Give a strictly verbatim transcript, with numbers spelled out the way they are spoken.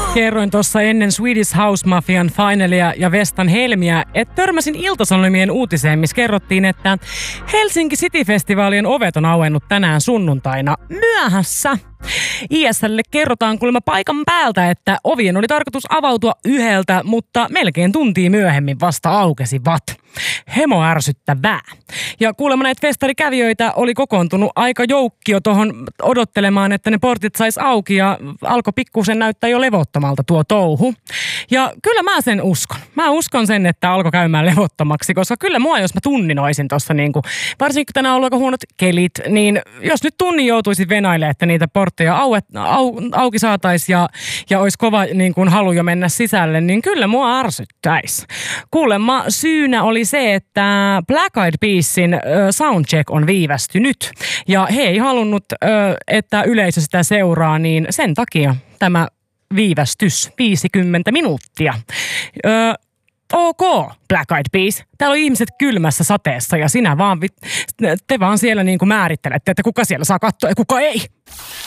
Kerroin tuossa ennen Swedish House Mafian finalia ja Vestan Helmiä, että törmäsin Ilta-Sanomien uutiseen, missä kerrottiin, että Helsinki City-festivaalien ovet on auennut tänään sunnuntaina myöhässä. I S L:lle kerrotaan kuulemma paikan päältä, että ovien oli tarkoitus avautua yhdeltä, mutta melkein tuntia myöhemmin vasta aukesivat. Hemo ärsyttävää. Ja kuulemma näitä festarikävijöitä oli kokoontunut aika joukkio tuohon odottelemaan, että ne portit sais auki ja alkoi pikkusen näyttää jo levottomalta tuo touhu. Ja kyllä mä sen uskon. Mä uskon sen, että alkoi käymään levottomaksi, koska kyllä mua, jos mä tunnin oisin tuossa niin kuin, varsinkin kun tänään on ollut aika huonot kelit, niin jos nyt tunnin joutuisi venailemaan, että niitä portteja auet, au, auki saataisiin ja, ja olisi kova niin kuin halu jo mennä sisälle, niin kyllä mua ärsyttäisi. Kuulemma syynä oli se, että Black Eyed Peasin ö, soundcheck on viivästynyt ja he ei halunnut, ö, että yleisö sitä seuraa, niin sen takia tämä viivästys viisikymmentä minuuttia. Ö, ok, Black Eyed Peas. Täällä on ihmiset kylmässä sateessa ja sinä vaan, te vaan siellä niin kuin määrittelette, että kuka siellä saa katsoa ja kuka ei.